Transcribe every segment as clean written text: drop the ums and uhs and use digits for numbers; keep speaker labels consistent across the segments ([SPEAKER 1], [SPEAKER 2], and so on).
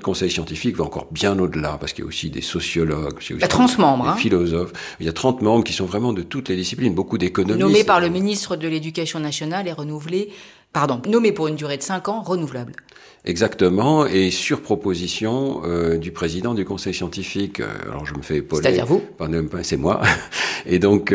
[SPEAKER 1] conseil scientifique va encore bien au-delà, parce qu'il y a aussi des sociologues,
[SPEAKER 2] il y a 30 membres,
[SPEAKER 1] des philosophes. Il y a 30 membres qui sont vraiment de toutes les disciplines, beaucoup d'économistes.
[SPEAKER 2] Nommés par le ministre de l'Éducation nationale et nommés pour une durée de 5 ans, renouvelable.
[SPEAKER 1] Exactement, et sur proposition du président du conseil scientifique. Alors je me fais épauler.
[SPEAKER 2] C'est-à-dire vous ?
[SPEAKER 1] C'est moi. Et donc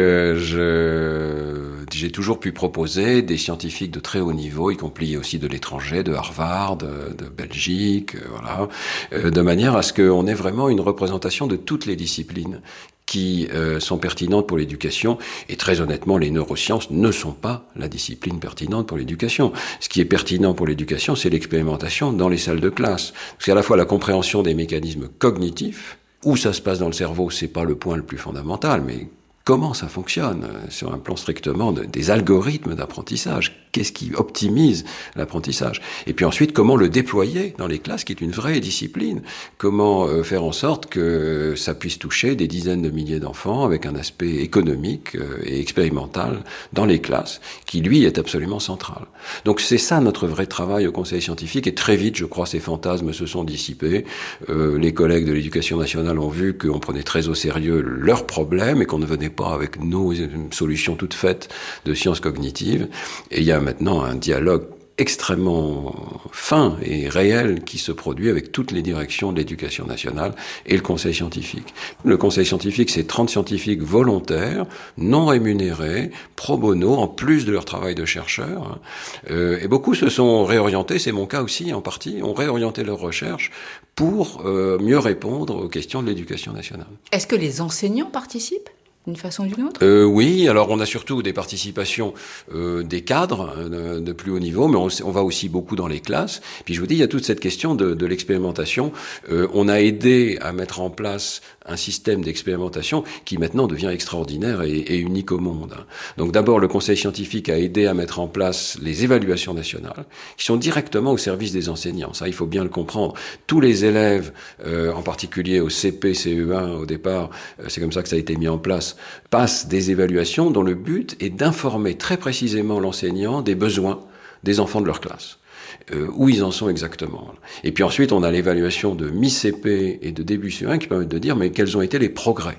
[SPEAKER 1] j'ai toujours pu proposer des scientifiques de très haut niveau, y compris aussi de l'étranger, de Harvard, de Belgique, voilà, de manière à ce qu'on ait vraiment une représentation de toutes les disciplines qui sont pertinentes pour l'éducation. Et très honnêtement, les neurosciences ne sont pas la discipline pertinente pour l'éducation. Ce qui est pertinent pour l'éducation, c'est l'expérimentation dans les salles de classe. Parce qu'à la fois la compréhension des mécanismes cognitifs, où ça se passe dans le cerveau, c'est pas le point le plus fondamental, mais comment ça fonctionne sur un plan strictement des algorithmes d'apprentissage. Qu'est-ce qui optimise l'apprentissage? Et puis ensuite, comment le déployer dans les classes, qui est une vraie discipline? Comment faire en sorte que ça puisse toucher des dizaines de milliers d'enfants avec un aspect économique et expérimental dans les classes, qui lui est absolument central. Donc c'est ça notre vrai travail au Conseil scientifique, et très vite, je crois, ces fantasmes se sont dissipés. Les collègues de l'Éducation nationale ont vu qu'on prenait très au sérieux leurs problèmes et qu'on ne venait pas avec nos solutions toutes faites de sciences cognitives. Et il y a maintenant un dialogue extrêmement fin et réel qui se produit avec toutes les directions de l'Éducation nationale et le Conseil scientifique. Le Conseil scientifique, c'est 30 scientifiques volontaires, non rémunérés, pro bono, en plus de leur travail de chercheurs. Et beaucoup se sont réorientés, c'est mon cas aussi en partie, ont réorienté leurs recherches pour mieux répondre aux questions de l'Éducation nationale.
[SPEAKER 2] Est-ce que les enseignants participent ? D'une façon ou d'une autre ?
[SPEAKER 1] Oui, alors on a surtout des participations des cadres de plus haut niveau, mais on va aussi beaucoup dans les classes. Puis je vous dis, il y a toute cette question de l'expérimentation. On a aidé à mettre en place un système d'expérimentation qui maintenant devient extraordinaire et unique au monde. Donc d'abord, le Conseil scientifique a aidé à mettre en place les évaluations nationales, qui sont directement au service des enseignants. Ça, il faut bien le comprendre. Tous les élèves, en particulier au CP, CE1 au départ, c'est comme ça que ça a été mis en place, passent des évaluations dont le but est d'informer très précisément l'enseignant des besoins des enfants de leur classe. Où ils en sont exactement. Et puis ensuite, on a l'évaluation de mi-CP et de début CE1 qui permettent de dire mais quels ont été les progrès.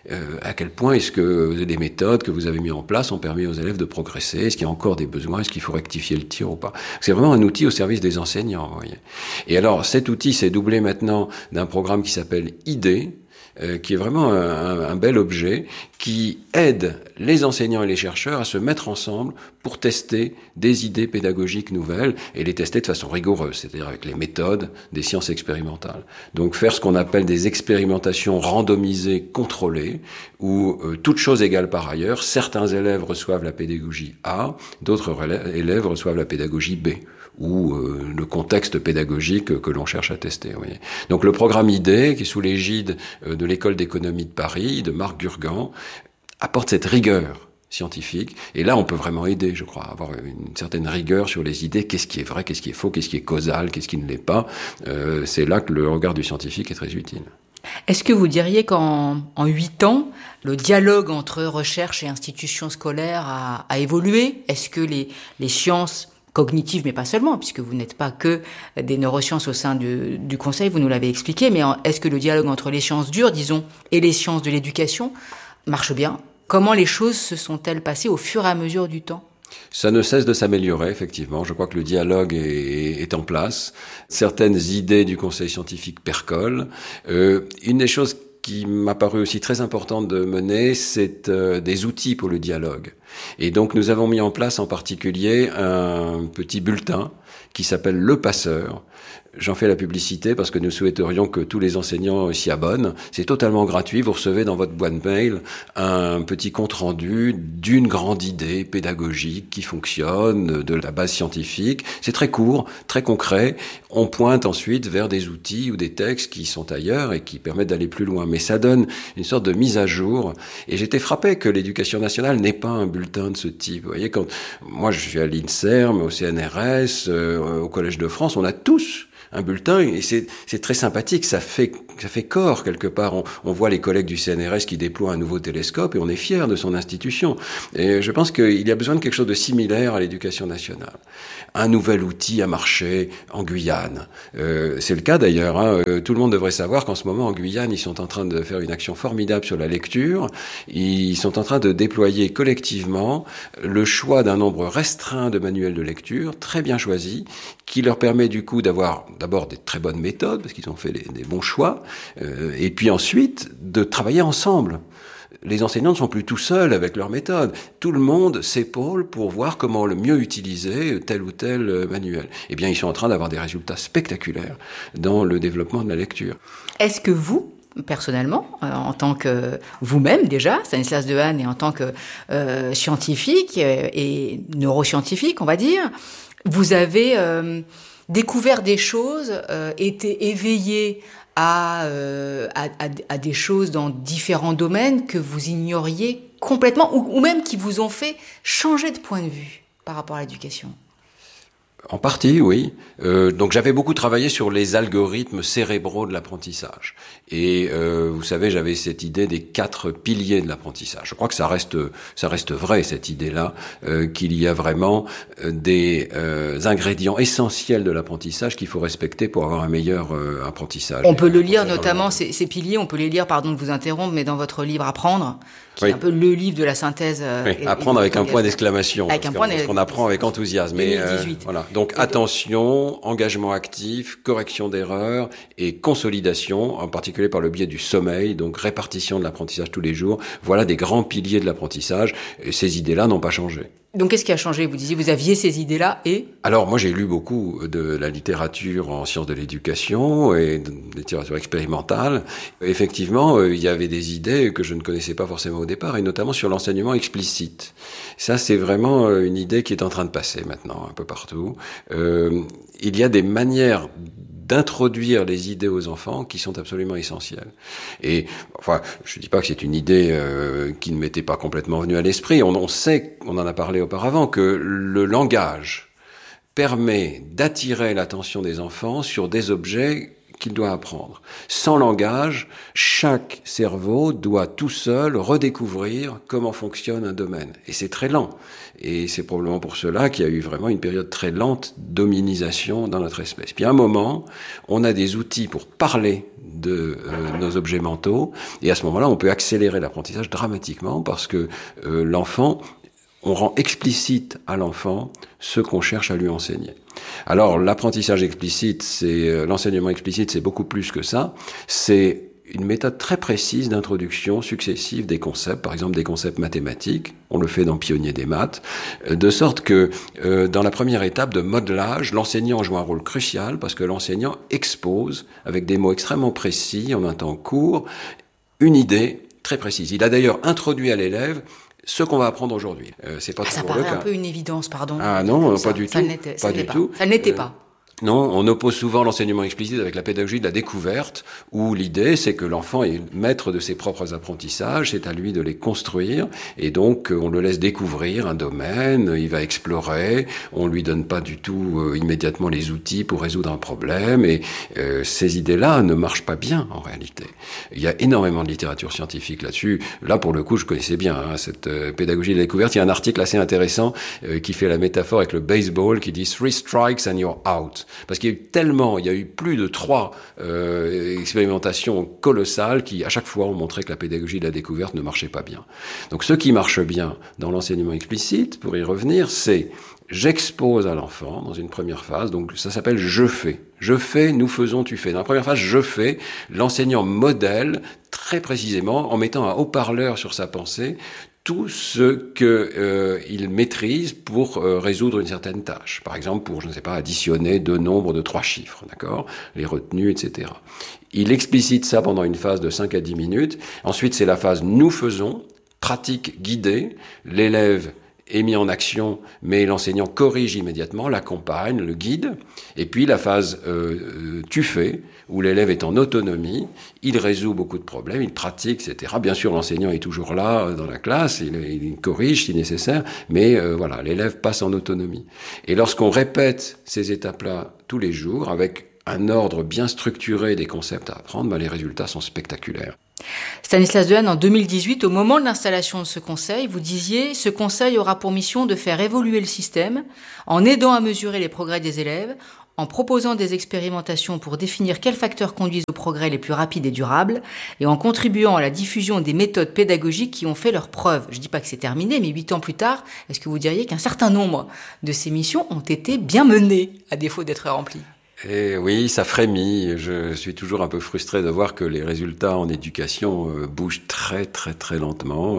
[SPEAKER 1] À quel point est-ce que les méthodes que vous avez mises en place ont permis aux élèves de progresser? Est-ce qu'il y a encore des besoins? Est-ce qu'il faut rectifier le tir ou pas? C'est vraiment un outil au service des enseignants, vous voyez. Et alors, cet outil s'est doublé maintenant d'un programme qui s'appelle ID, qui est vraiment un bel objet qui aide les enseignants et les chercheurs à se mettre ensemble pour tester des idées pédagogiques nouvelles et les tester de façon rigoureuse, c'est-à-dire avec les méthodes des sciences expérimentales. Donc faire ce qu'on appelle des expérimentations randomisées contrôlées où, toutes choses égales par ailleurs, certains élèves reçoivent la pédagogie A, d'autres élèves reçoivent la pédagogie B, ou le contexte pédagogique que l'on cherche à tester. Vous voyez. Donc le programme ID, qui est sous l'égide de l'École d'économie de Paris, de Marc Gurgan, apporte cette rigueur scientifique. Et là, on peut vraiment aider, je crois, à avoir une certaine rigueur sur les idées. Qu'est-ce qui est vrai, qu'est-ce qui est faux, qu'est-ce qui est causal, qu'est-ce qui ne l'est pas. C'est là que le regard du scientifique est très utile.
[SPEAKER 2] Est-ce que vous diriez qu'en 8 ans, le dialogue entre recherche et institutions scolaires a évolué? Est-ce que les sciences cognitive, mais pas seulement, puisque vous n'êtes pas que des neurosciences au sein du Conseil, vous nous l'avez expliqué, mais est-ce que le dialogue entre les sciences dures, disons, et les sciences de l'éducation marche bien? Comment les choses se sont-elles passées au fur et à mesure du temps?
[SPEAKER 1] Ça ne cesse de s'améliorer, effectivement. Je crois que le dialogue est en place. Certaines idées du Conseil scientifique percolent. Une des choses qui m'a paru aussi très importante de mener, c'est des outils pour le dialogue. Et donc nous avons mis en place en particulier un petit bulletin qui s'appelle Le Passeur. J'en fais la publicité parce que nous souhaiterions que tous les enseignants s'y abonnent. C'est totalement gratuit. Vous recevez dans votre boîte mail un petit compte-rendu d'une grande idée pédagogique qui fonctionne, de la base scientifique. C'est très court, très concret. On pointe ensuite vers des outils ou des textes qui sont ailleurs et qui permettent d'aller plus loin. Mais ça donne une sorte de mise à jour. Et j'étais frappé que l'Éducation nationale n'ait pas un bulletin de ce type. Vous voyez, quand moi je suis à l'INSERM, au CNRS, au Collège de France, on a tous un bulletin, et c'est très sympathique, ça fait corps quelque part. On voit les collègues du CNRS qui déploient un nouveau télescope et on est fier de son institution. Et je pense qu'il y a besoin de quelque chose de similaire à l'éducation nationale. Un nouvel outil a marché en Guyane. C'est le cas d'ailleurs. Tout le monde devrait savoir qu'en ce moment en Guyane, ils sont en train de faire une action formidable sur la lecture. Ils sont en train de déployer collectivement le choix d'un nombre restreint de manuels de lecture, très bien choisis, qui leur permet du coup d'avoir d'abord des très bonnes méthodes, parce qu'ils ont fait des bons choix, et puis ensuite de travailler ensemble. Les enseignants ne sont plus tout seuls avec leurs méthodes. Tout le monde s'épaule pour voir comment le mieux utiliser tel ou tel manuel. Eh bien, ils sont en train d'avoir des résultats spectaculaires dans le développement de la lecture.
[SPEAKER 2] Est-ce que vous, personnellement, en tant que vous-même déjà, Stanislas Dehaene, et en tant que scientifique et neuroscientifique, on va dire, vous avez découvert des choses, été éveillé à des choses dans différents domaines que vous ignoriez complètement ou même qui vous ont fait changer de point de vue par rapport à l'éducation?
[SPEAKER 1] En partie, oui. Donc j'avais beaucoup travaillé sur les algorithmes cérébraux de l'apprentissage. Et vous savez, j'avais cette idée des 4 piliers de l'apprentissage. Je crois que ça reste vrai, cette idée-là, qu'il y a vraiment des ingrédients essentiels de l'apprentissage qu'il faut respecter pour avoir un meilleur apprentissage.
[SPEAKER 2] On peut le lire, notamment ces piliers, on peut les lire, pardon de vous interrompre, mais dans votre livre Apprendre, qui est un peu le livre de la synthèse.
[SPEAKER 1] Apprendre avec un point d'exclamation.
[SPEAKER 2] Avec un point d'exclamation.
[SPEAKER 1] Qu'on apprend avec enthousiasme.
[SPEAKER 2] 2018.
[SPEAKER 1] Voilà. Donc attention, engagement actif, correction d'erreurs et consolidation, en particulier par le biais du sommeil, donc répartition de l'apprentissage tous les jours. Voilà des grands piliers de l'apprentissage. Et ces idées-là n'ont pas changé. Donc
[SPEAKER 2] qu'est-ce qui a changé? Vous disiez, vous aviez ces idées-là et?
[SPEAKER 1] Alors moi j'ai lu beaucoup de la littérature en sciences de l'éducation et de littérature expérimentale. Effectivement, il y avait des idées que je ne connaissais pas forcément au départ, et notamment sur l'enseignement explicite. Ça c'est vraiment une idée qui est en train de passer maintenant un peu partout. Il y a des manières d'introduire les idées aux enfants qui sont absolument essentielles. Et enfin, je dis pas que c'est une idée qui ne m'était pas complètement venue à l'esprit. On sait, on en a parlé auparavant, que le langage permet d'attirer l'attention des enfants sur des objets qu'il doit apprendre. Sans langage, chaque cerveau doit tout seul redécouvrir comment fonctionne un domaine. Et c'est très lent. Et c'est probablement pour cela qu'il y a eu vraiment une période très lente d'hominisation dans notre espèce. Puis à un moment, on a des outils pour parler de nos objets mentaux. Et à ce moment-là, on peut accélérer l'apprentissage dramatiquement parce que l'enfant, on rend explicite à l'enfant ce qu'on cherche à lui enseigner. Alors, l'apprentissage explicite, l'enseignement explicite, c'est beaucoup plus que ça. C'est une méthode très précise d'introduction successive des concepts, par exemple des concepts mathématiques. On le fait dans Pionnier des maths, de sorte que dans la première étape de modelage, l'enseignant joue un rôle crucial parce que l'enseignant expose avec des mots extrêmement précis en un temps court une idée très précise. Il a d'ailleurs introduit à l'élève ce qu'on va apprendre aujourd'hui. C'est pas toujours le cas.
[SPEAKER 2] Ça paraît un peu une évidence, pardon.
[SPEAKER 1] Ah non, pas du tout.
[SPEAKER 2] Ça n'était pas.
[SPEAKER 1] Non, on oppose souvent l'enseignement explicite avec la pédagogie de la découverte, où l'idée c'est que l'enfant est maître de ses propres apprentissages, c'est à lui de les construire, et donc on le laisse découvrir un domaine, il va explorer, on lui donne pas du tout immédiatement les outils pour résoudre un problème, et ces idées-là ne marchent pas bien en réalité. Il y a énormément de littérature scientifique là-dessus. Là, pour le coup, je connaissais bien cette pédagogie de la découverte. Il y a un article assez intéressant qui fait la métaphore avec le baseball, qui dit « 3 strikes and you're out ». Parce qu'il y a eu plus de 3 expérimentations colossales qui, à chaque fois, ont montré que la pédagogie de la découverte ne marchait pas bien. Donc, ce qui marche bien dans l'enseignement explicite, pour y revenir, c'est j'expose à l'enfant dans une première phase, donc ça s'appelle « je fais ». Je fais, nous faisons, tu fais. Dans la première phase, je fais. L'enseignant modèle très précisément, en mettant un haut-parleur sur sa pensée, tout ce qu'il maîtrise pour résoudre une certaine tâche. Par exemple, pour, je ne sais pas, additionner 2 nombres de 3 chiffres, d'accord ? Les retenues, etc. Il explicite ça pendant une phase de 5 à 10 minutes. Ensuite, c'est la phase « nous faisons », pratique guidée. L'élève est mis en action, mais l'enseignant corrige immédiatement, l'accompagne, le guide. Et puis la phase tu fais, où l'élève est en autonomie, il résout beaucoup de problèmes, il pratique, etc. Bien sûr, l'enseignant est toujours là dans la classe, il corrige si nécessaire, mais voilà, l'élève passe en autonomie. Et lorsqu'on répète ces étapes-là tous les jours, avec un ordre bien structuré des concepts à apprendre, les résultats sont spectaculaires.
[SPEAKER 2] Stanislas Dehaene, en 2018, au moment de l'installation de ce conseil, vous disiez « Ce conseil aura pour mission de faire évoluer le système en aidant à mesurer les progrès des élèves, en proposant des expérimentations pour définir quels facteurs conduisent aux progrès les plus rapides et durables, et en contribuant à la diffusion des méthodes pédagogiques qui ont fait leurs preuves. » Je ne dis pas que c'est terminé, mais 8 ans plus tard, est-ce que vous diriez qu'un certain nombre de ces missions ont été bien menées, à défaut d'être remplies ?
[SPEAKER 1] Et oui, ça frémit. Je suis toujours un peu frustré de voir que les résultats en éducation bougent très très très lentement.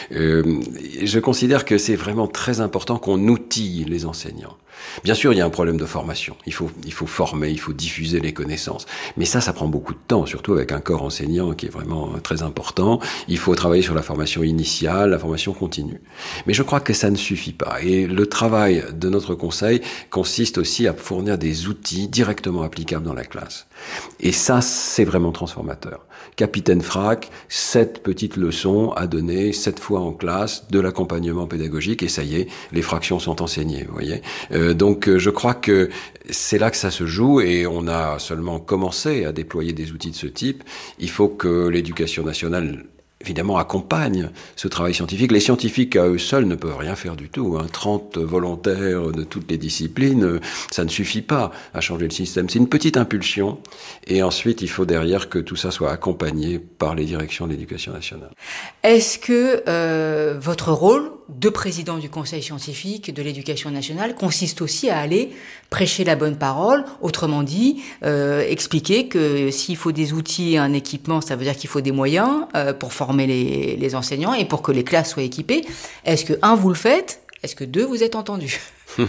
[SPEAKER 1] Je considère que c'est vraiment très important qu'on outille les enseignants. Bien sûr, il y a un problème de formation. Il faut former, il faut diffuser les connaissances. Mais ça prend beaucoup de temps, surtout avec un corps enseignant qui est vraiment très important. Il faut travailler sur la formation initiale, la formation continue. Mais je crois que ça ne suffit pas. Et le travail de notre conseil consiste aussi à fournir des outils directement applicables dans la classe. Et ça, c'est vraiment transformateur. Capitaine Frac, 7 petites leçons à donner 7 fois en classe, de l'accompagnement pédagogique, et ça y est, les fractions sont enseignées, vous voyez. Donc je crois que c'est là que ça se joue, et on a seulement commencé à déployer des outils de ce type. Il faut que l'éducation nationale évidemment accompagne ce travail scientifique. Les scientifiques à eux seuls ne peuvent rien faire du tout. 30 volontaires de toutes les disciplines, ça ne suffit pas à changer le système. C'est une petite impulsion, et ensuite il faut derrière que tout ça soit accompagné par les directions de l'éducation nationale.
[SPEAKER 2] Est-ce que votre rôle de président du conseil scientifique de l'éducation nationale consiste aussi à aller prêcher la bonne parole, autrement dit, expliquer que s'il faut des outils et un équipement, ça veut dire qu'il faut des moyens pour former les enseignants et pour que les classes soient équipées. Est-ce que, 1, vous le faites? Est-ce que 2, vous êtes entendu?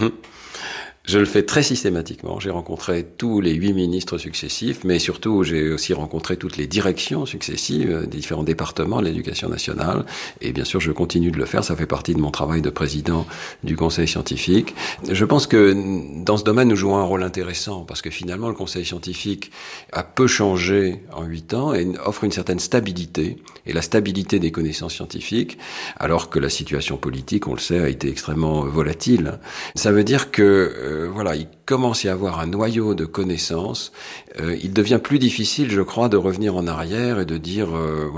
[SPEAKER 1] Je le fais très systématiquement. J'ai rencontré tous les 8 ministres successifs, mais surtout, j'ai aussi rencontré toutes les directions successives des différents départements de l'éducation nationale. Et bien sûr, je continue de le faire. Ça fait partie de mon travail de président du conseil scientifique. Je pense que dans ce domaine, nous jouons un rôle intéressant parce que finalement, le conseil scientifique a peu changé en 8 ans et offre une certaine stabilité et la stabilité des connaissances scientifiques, alors que la situation politique, on le sait, a été extrêmement volatile. Ça veut dire que il commence à y avoir un noyau de connaissances. Il devient plus difficile, je crois, de revenir en arrière et de dire,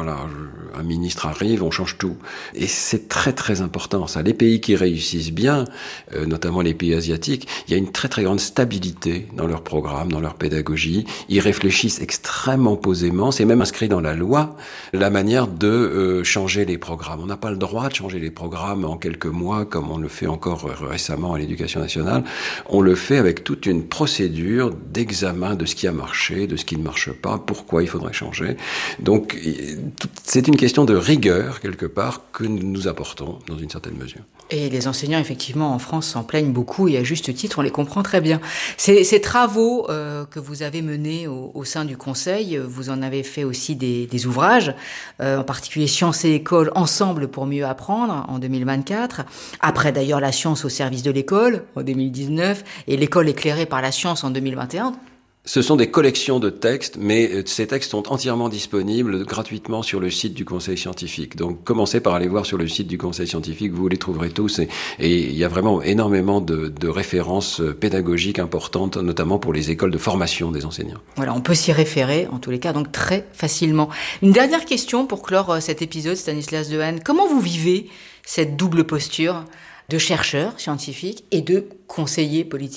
[SPEAKER 1] un ministre arrive, on change tout. Et c'est très très important, ça. Les pays qui réussissent bien, notamment les pays asiatiques, il y a une très très grande stabilité dans leur programme, dans leur pédagogie. Ils réfléchissent extrêmement posément. C'est même inscrit dans la loi, la manière de changer les programmes. On n'a pas le droit de changer les programmes en quelques mois, comme on le fait encore récemment à l'éducation nationale. On le fait avec toute une procédure d'examen de ce qui a marché, de ce qui ne marche pas, pourquoi il faudrait changer. Donc, c'est une question de rigueur, quelque part, que nous apportons dans une certaine mesure.
[SPEAKER 2] Et les enseignants, effectivement, en France, s'en plaignent beaucoup, et à juste titre, on les comprend très bien. Ces travaux que vous avez menés au sein du Conseil, vous en avez fait aussi des ouvrages, en particulier Science et École, ensemble pour mieux apprendre, en 2024. Après, d'ailleurs, La science au service de l'école, en 2019, et L'école éclairée par la science, en 2021.
[SPEAKER 1] Ce sont des collections de textes, mais ces textes sont entièrement disponibles gratuitement sur le site du Conseil scientifique. Donc, commencez par aller voir sur le site du Conseil scientifique, vous les trouverez tous. Et il y a vraiment énormément de références pédagogiques importantes, notamment pour les écoles de formation des enseignants.
[SPEAKER 2] Voilà, on peut s'y référer, en tous les cas, donc très facilement. Une dernière question pour clore cet épisode, Stanislas Dehaene. Comment vous vivez cette double posture de chercheur scientifique et de conseiller politique ?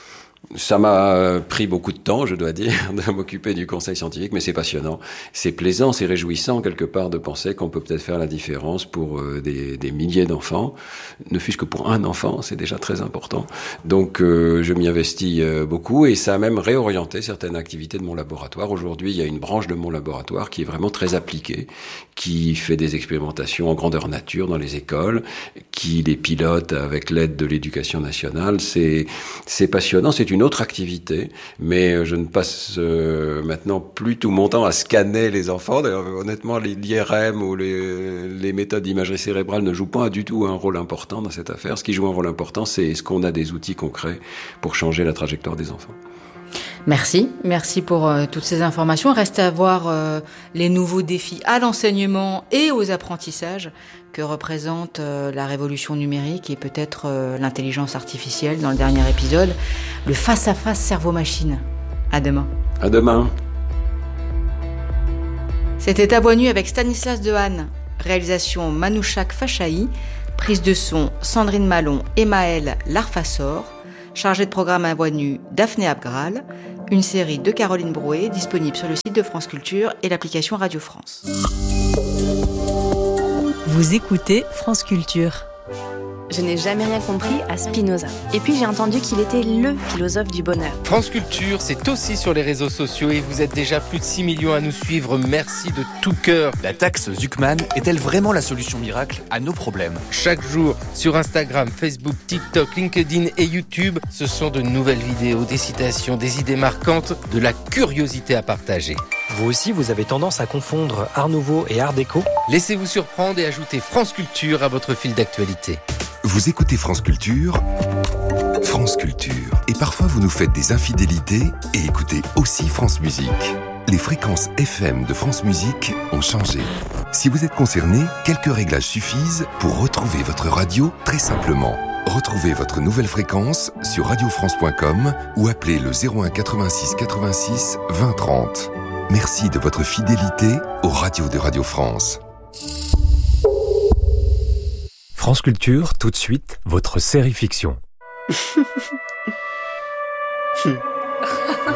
[SPEAKER 1] Ça m'a pris beaucoup de temps, je dois dire, de m'occuper du conseil scientifique, mais c'est passionnant. C'est plaisant, c'est réjouissant quelque part de penser qu'on peut peut-être faire la différence pour des milliers d'enfants. Ne fût-ce que pour un enfant, c'est déjà très important. Donc je m'y investis beaucoup et ça a même réorienté certaines activités de mon laboratoire. Aujourd'hui, il y a une branche de mon laboratoire qui est vraiment très appliquée, qui fait des expérimentations en grandeur nature dans les écoles, qui les pilote avec l'aide de l'éducation nationale. C'est passionnant, c'est une autre activité, mais je ne passe maintenant plus tout mon temps à scanner les enfants. D'ailleurs, honnêtement, l'IRM ou les méthodes d'imagerie cérébrale ne jouent pas du tout un rôle important dans cette affaire. Ce qui joue un rôle important, c'est est-ce qu'on a des outils concrets pour changer la trajectoire des enfants.
[SPEAKER 2] Merci pour toutes ces informations. Reste à voir les nouveaux défis à l'enseignement et aux apprentissages que représente la révolution numérique et peut-être l'intelligence artificielle dans le dernier épisode, le face-à-face cerveau-machine. À demain.
[SPEAKER 1] À demain.
[SPEAKER 2] C'était À Voix nue avec Stanislas Dehaene. Réalisation Manouchak Fachaï. Prise de son Sandrine Malon et Maëlle Larfassor. Chargée de programme À Voix nue Daphné Abgral. Une série de Caroline Brouet disponible sur le site de France Culture et l'application Radio France.
[SPEAKER 3] Vous écoutez France Culture.
[SPEAKER 4] Je n'ai jamais rien compris à Spinoza. Et puis j'ai entendu qu'il était le philosophe du bonheur.
[SPEAKER 5] France Culture, c'est aussi sur les réseaux sociaux et vous êtes déjà plus de 6 millions à nous suivre. Merci de tout cœur.
[SPEAKER 6] La taxe Zuckman est-elle vraiment la solution miracle à nos problèmes ?
[SPEAKER 5] Chaque jour, sur Instagram, Facebook, TikTok, LinkedIn et YouTube, ce sont de nouvelles vidéos, des citations, des idées marquantes, de la curiosité à partager.
[SPEAKER 7] Vous aussi, vous avez tendance à confondre Art Nouveau et Art Déco ?
[SPEAKER 5] Laissez-vous surprendre et ajoutez France Culture à votre fil d'actualité.
[SPEAKER 8] Vous écoutez France Culture, France Culture. Et parfois vous nous faites des infidélités et écoutez aussi France Musique. Les fréquences FM de France Musique ont changé. Si vous êtes concerné, quelques réglages suffisent pour retrouver votre radio très simplement. Retrouvez votre nouvelle fréquence sur radiofrance.com ou appelez le 01 86 86 20 30. Merci de votre fidélité aux radios de Radio France.
[SPEAKER 9] France Culture, tout de suite, votre série fiction.